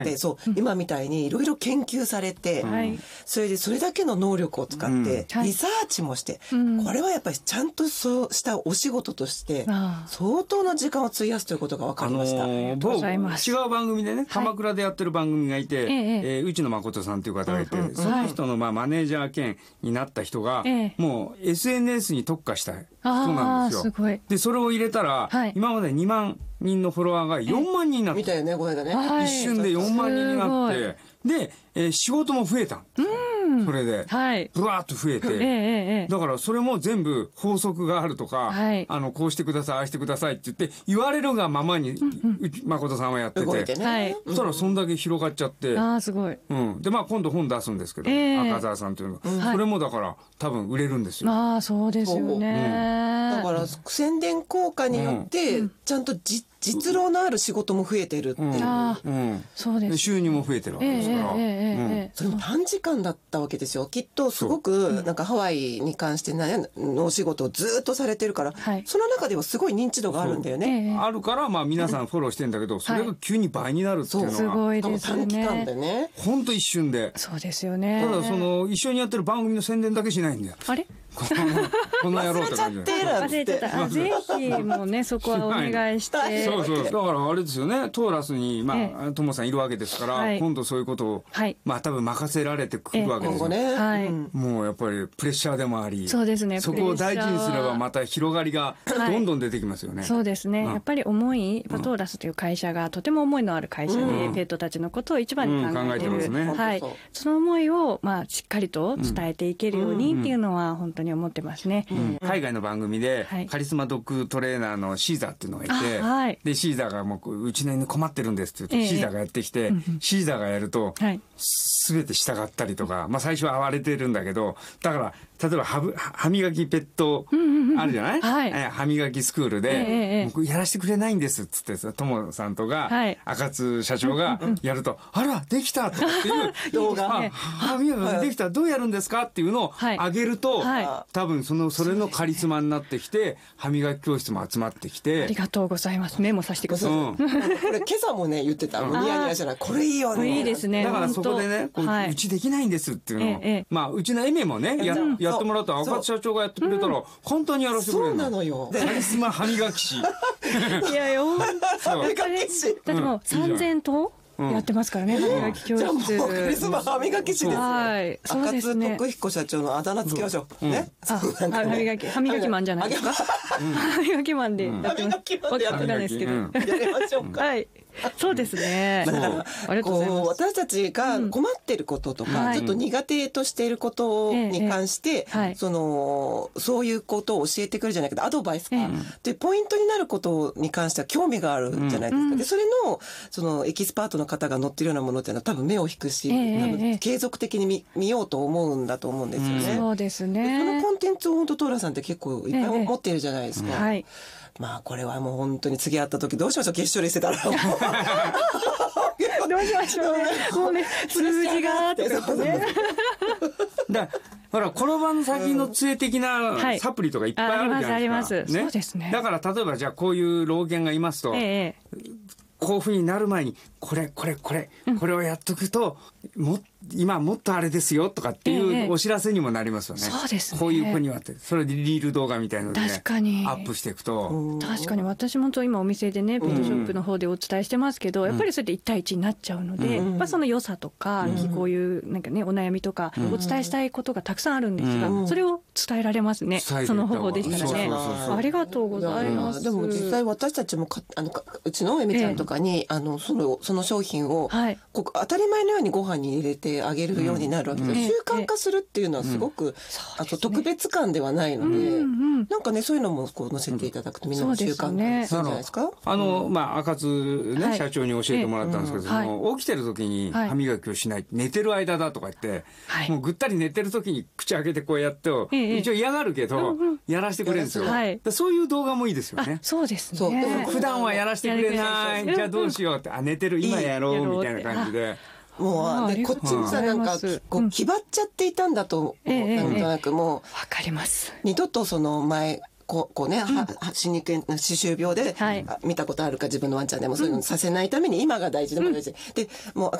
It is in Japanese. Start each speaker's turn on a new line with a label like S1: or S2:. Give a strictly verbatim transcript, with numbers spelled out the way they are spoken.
S1: で、そう、今みたいにいろいろ研究されて、はい、それでそれだけの能力を使ってリサーチもして、うん、これはやっぱりちゃんとそうしたお仕事として相当な時間を費やすということが分かりました。あのー、
S2: 僕違う番組でね、鎌倉でやってる番組がいて、はい、えー、内野誠さんという方がいて、うんうんうん、その人のまあマネージャー兼になった人が、えー、もう エスエヌエス に特化した人なんですよ。すごい。でそれを入れたら、はい、今までにまんにんのフォロワーがよんまんにんになって、
S1: みたいよね、これだね、
S2: はい、一瞬でよんまんにんになって、で、えー、仕事も増えた。うん、それで、はい、ブワーッと増えて、えー、だからそれも全部法則があるとか、はい、あのこうしてください、ああしてくださいって言って言われるがままに、うんうん、誠さんはやってて、動いてね、はい、そしたらそんだけ広がっちゃって、
S3: あーすごい、
S2: うん、でまあ今度本出すんですけど、えー、赤澤さんというのが、うん、それもだから多分売れるんですよ。
S3: ああそうですよね、
S1: うん、だから宣伝効果によって、うん、ちゃんと実実労のある仕事も増えてるっていう、うん
S3: あうん、そうです、
S2: 収入も増えてるわけですから、えーえー
S1: えーうん、それも短時間だったわけですよ。きっとすごくなんかハワイに関してのお仕事をずっとされてるから、はい、その中ではすごい認知度があるんだよね、
S2: えー、あるからまあ皆さんフォローしてんだけど、それが急に倍になるっていうのは、はい、
S3: すごいですね、
S1: 短期間でね、
S2: ほんと一瞬で。
S3: そうですよね。
S2: ただその一緒にやってる番組の宣伝だけしないんだよ。
S3: あれ
S2: こんな野郎って感じで
S1: 忘れちゃって
S3: あぜひもうねそこはお願いして
S2: そうそう、だからあれですよね、トーラスにまあトモさんいるわけですから、はい、今度そういうことを、はい、まあ多分任せられてくるわけですよ、
S1: ね、はい、
S2: もうやっぱりプレッシャーでもあり、
S3: そうですね、
S2: そこを大事にすればまた広がりがどんどん出てきますよね、はい、
S3: そうですね、うん、やっぱり思いトーラスという会社がとても思いのある会社で、うん、ペットたちのことを一番に考えている、うんうん、考えてますね、はい、その思いをまあしっかりと伝えていけるようにっていうのは本当に思ってますね、
S2: うん、海外の番組でカリスマドッグトレーナーのシーザーっていうのがいて、はい、でシーザーがもううちの犬困ってるんですって言うと、えー、シーザーがやってきて、うん、シーザーがやると、はい、全て従ったりとか、まあ最初は暴れてるんだけど、だから例えばは歯磨きペットあるじゃない、うんうんうん、はい、歯磨きスクールで、えー、僕やらせてくれないんですっつってさ、トモさんとか、はい、赤津社長がやると、うんうん、あらできたとかっていう動画、歯磨きできた、どうやるんですかっていうのを上げると、はいはい、多分そのそれのカリスマになってきて、歯磨き教室も集まってきて、
S3: ありがとうございます、メモさせてください、うん、
S1: これ今朝もね言ってた、ニヤニヤじゃない、これいいよね、
S3: いいですね、
S2: だからそこでね、こう、はい、うちできないんですっていうのを、ええ、まあうちのエメもね や, やってもらったら、赤津社長がやってくれたら、うん、簡単にやらせてくれるの。
S1: そうなのよ、
S2: カリスマ歯磨き師い
S3: やいや歯磨き師だってもうさんぜんとうやってますからね、うん、歯磨き教室、うん、じゃあもう
S1: カリスマ歯磨き師ですよ、はい、赤津徳彦社長のあだ名つけましょう、うん、ね、
S3: あ、歯磨き歯磨きマンじゃないですか、歯磨きマンでやってます、分かってないですけど、や
S1: りましょうか、はい、
S3: そうですね。だから
S1: こう私たちが困っていることとか、うん、ちょっと苦手としていることに関して、はい、そのそういうことを教えてくれるじゃないけど、アドバイスか、うん、というポイントになることに関しては興味があるじゃないですか、うん、でそれのそのエキスパートの方が載ってるようなものっていうのは多分目を引くし、えー、継続的に 見, 見ようと思うんだと思うんですよね、うん、
S3: そうですね。
S1: そのコンテンツを本当トーラさんって結構いっぱい持っているじゃないですか、
S3: えーはい、
S1: まあこれはもう本当に次会った時どうしましょう、決勝でしてたらどう
S3: しましょうね、もうね数字がとかね
S2: だほらこの場の先の杖的なサプリとかいっぱいあるじゃないですか、
S3: ありますあります、ね、そうですね。
S2: だから例えばじゃあこういう老犬がいますと、ええ、こういうふうになる前にこれこれこれこれをやっとくと、うん、も今もっとあれですよとかっていうお知らせにもなりますよね、ええ、
S3: そうですね。
S2: こういう子にはってそれでリール動画みたいなので、ね、確かにアップしていくと、
S3: 確かに私も今お店でねペットショップの方でお伝えしてますけど、うん、やっぱりそれでいち対いちになっちゃうので、うん、まあ、その良さとか、うん、こういうなんかねお悩みとかお伝えしたいことがたくさんあるんですが、うん、それを伝えられますね、その方法でしたらね。そうそうそう、ありがとうございます。
S1: でも実際私たちもかあのうちのエミちゃんとかに、ええ、あのそのその商品を、はい、ここ当たり前のようにご飯に入れてあげるようになるわけです、うん、習慣化するっていうのはすごく、うん、あと特別感ではないので、うんうん、なんかねそういうのもこう載せていただくとみんなの習慣化するんじゃないですか。
S2: あの、まあ、赤津、ね、はい、社長に教えてもらったんですけど、はい、起きてる時に歯磨きをしない、寝てる間だとか言って、はい、もうぐったり寝てる時に口開けてこうやって、はい、一応嫌がるけど、うんうん、やらせてくれるんですよ、はい、そういう動画もいいですよね。
S3: そうですね。
S2: 普段はやらせてくれない、じゃあどうしようって、あ寝てる今やろうみたいな感じで、
S1: もうでこっちもさなんかこう気張っちゃっていたんだと思う、うん、なんとなくもう
S3: わかります。
S1: 二度とその前こうこうね、うん、歯肉炎、歯周病で、はい、見たことあるか自分のワンちゃんでもそういうのさせないために今が大事でも大事、うん、でもう